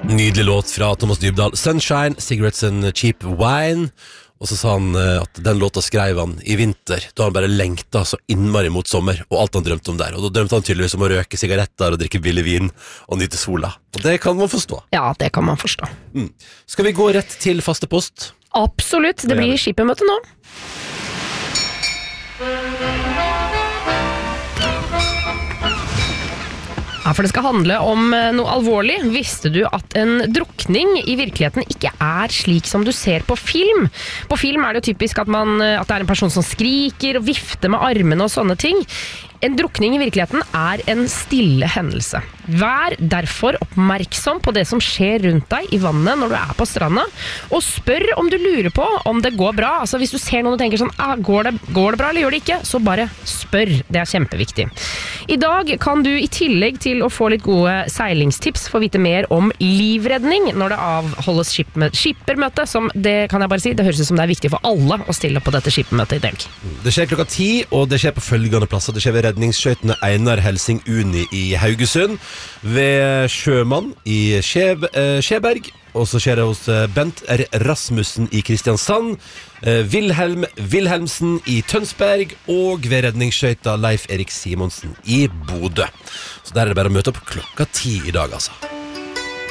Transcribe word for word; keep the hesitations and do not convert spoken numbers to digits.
Nydelig låt fra Thomas Dybdahl. Sunshine, Cigarettes and Cheap Wine. Og så sa han at den låta skrev han i vinter, da han bare lengta så innmari mot sommer, og alt han drømte om der. Og da drømte han tydeligvis om å røke sigaretter og drikke billig vin og nyte sola. Og det kan man forstå. Ja, det kan man forstå. Mm. Skal vi gå rett til faste post? Absolutt, det blir skippermøte nå. Ja, for det skal handle om noe alvorlig. Visste du at en drukning i virkeligheten ikke er slik som du ser på film? På film er det jo typisk at, man, at det er en person som skriker og vifter med armene og sånne ting. En drukning i virkeligheten er en stille hendelse. Vær derfor oppmerksom på det som skjer rundt deg i vannet når du er på stranda, og spør om du lurer på om det går bra. Altså hvis du ser noen og tenker sånn, ah, går, det, går det bra eller gjør det ikke? Så bare spør. Det er kjempeviktig. I dag kan du i tillegg til å få litt gode seilingstips få vite mer om livredning når det avholdes skippermøte, som det kan jeg bare si, det høres ut som det er viktig for alle å stille opp på dette skippermøtet i dag. Det skjer klokka ti, og det skjer på følgende plasser. Det skjer ved redningsskøytene Einar Helsing Uni i Haugesund, ved Sjømann i Skjeb, eh, Skjeberg, og så skjer det hos eh, Bent R. Rasmussen i Kristiansand, eh, Wilhelm Wilhelmsen i Tønsberg, og ved redningsskøyta Leif Erik Simonsen i Bodø. Så der er det bare å møte opp klokka ti i dag, altså.